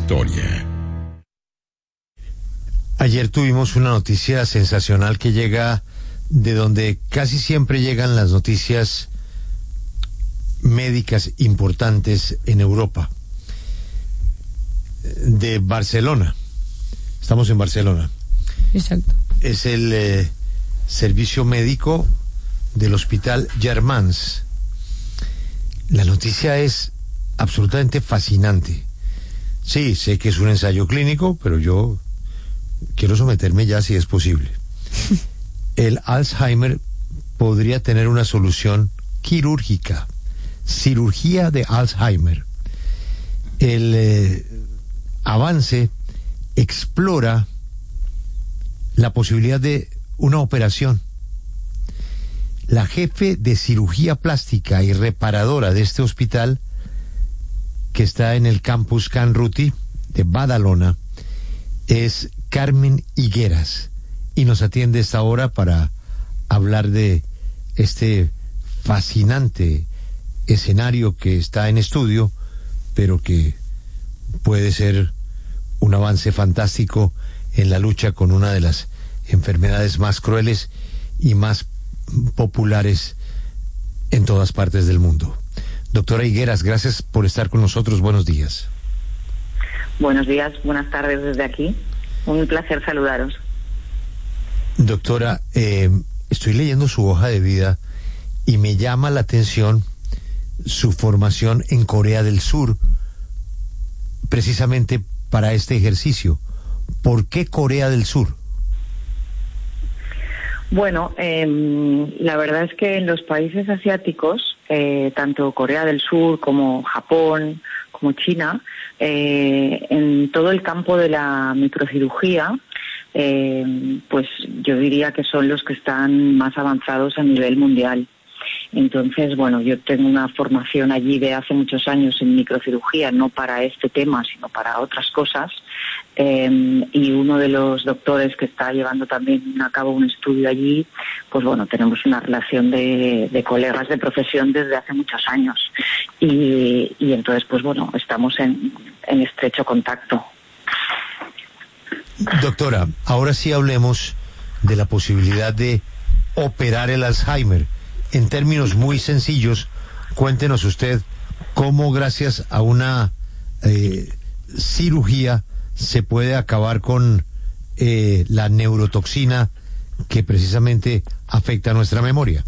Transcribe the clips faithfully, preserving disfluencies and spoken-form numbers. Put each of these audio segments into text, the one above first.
historia. Ayer tuvimos una noticia sensacional que llega de donde casi siempre llegan las noticias médicas importantes en Europa. De Barcelona. Estamos en Barcelona. Exacto. Es el eh, servicio médico del Hospital Germans. La noticia es absolutamente fascinante. Sí, sé que es un ensayo clínico, pero yo quiero someterme ya si es posible. El Alzheimer podría tener una solución quirúrgica. Cirugía de Alzheimer. El eh, avance explora la posibilidad de una operación. La jefe de cirugía plástica y reparadora de este hospital, que está en el campus Can Ruti de Badalona, es Carmen Higueras, y nos atiende esta hora para hablar de este fascinante escenario que está en estudio, pero que puede ser un avance fantástico en la lucha con una de las enfermedades más crueles y más populares en todas partes del mundo. Doctora Higueras, gracias por estar con nosotros. Buenos días. Buenos días, buenas tardes desde aquí. Un placer saludaros. Doctora, eh, estoy leyendo su hoja de vida y me llama la atención su formación en Corea del Sur, precisamente para este ejercicio. ¿Por qué Corea del Sur? Bueno, eh, la verdad es que en los países asiáticos, eh, tanto Corea del Sur como Japón, como China, eh, en todo el campo de la microcirugía, eh, pues yo diría que son los que están más avanzados a nivel mundial. Entonces, bueno, yo tengo una formación allí de hace muchos años en microcirugía, no para este tema, sino para otras cosas. Eh, y uno de los doctores que está llevando también a cabo un estudio allí, pues bueno, tenemos una relación de, de colegas de profesión desde hace muchos años. Y, y entonces, pues bueno, estamos en, en estrecho contacto. Doctora, ahora sí hablemos de la posibilidad de operar el Alzheimer. En términos muy sencillos, cuéntenos usted cómo gracias a una eh, cirugía se puede acabar con eh, la neurotoxina que precisamente afecta a nuestra memoria.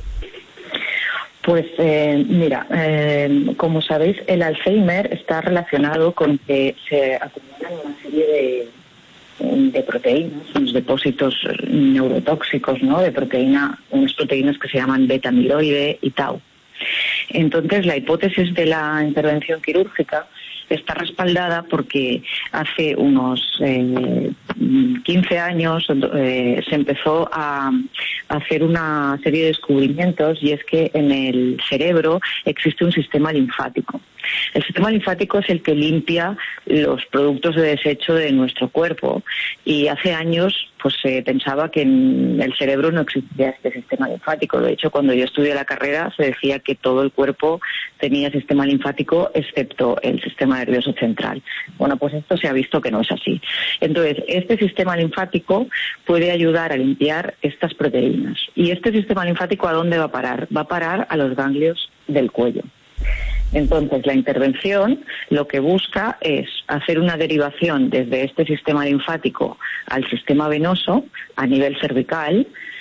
Pues eh, mira, eh, como sabéis, el Alzheimer está relacionado con que se acumulan una serie de de proteínas, unos depósitos neurotóxicos, ¿no? De proteína, unas proteínas que se llaman beta-amiloide y tau. Entonces, la hipótesis de la intervención quirúrgica está respaldada porque hace unos eh, quince años eh, se empezó a, a hacer una serie de descubrimientos, y es que en el cerebro existe un sistema linfático. El sistema linfático es el que limpia los productos de desecho de nuestro cuerpo, y hace años pues se pensaba que en el cerebro no existía este sistema linfático. De hecho, cuando yo estudié la carrera se decía que todo el cuerpo tenía sistema linfático excepto el sistema nervioso central. Bueno, pues esto se ha visto que no es así. Entonces, este sistema linfático puede ayudar a limpiar estas proteínas. ¿Y este sistema linfático a dónde va a parar? Va a parar a los ganglios del cuello. Entonces, la intervención lo que busca es hacer una derivación desde este sistema linfático al sistema venoso a nivel cervical,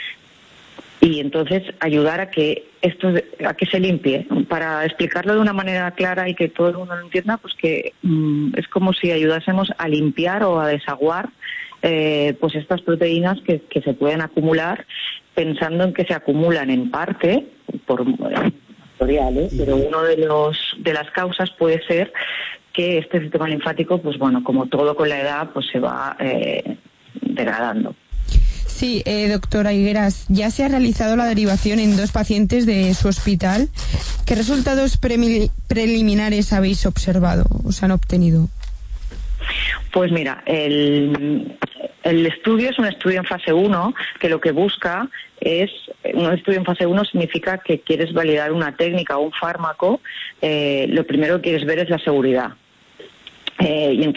y entonces ayudar a que esto a que se limpie. Para explicarlo de una manera clara y que todo el mundo lo entienda, pues que mmm, es como si ayudásemos a limpiar o a desaguar eh, pues estas proteínas que, que se pueden acumular, pensando en que se acumulan en parte por pero uno de los de las causas puede ser que este sistema linfático, pues bueno, como todo con la edad, pues se va eh, degradando. Sí, eh, doctora Higueras, ya se ha realizado la derivación en dos pacientes de su hospital. ¿Qué resultados pre- preliminares habéis observado o se han obtenido? Pues mira, el, el estudio es un estudio en fase uno que lo que busca es, un estudio en fase uno significa que quieres validar una técnica o un fármaco, eh, lo primero que quieres ver es la seguridad. Eh, y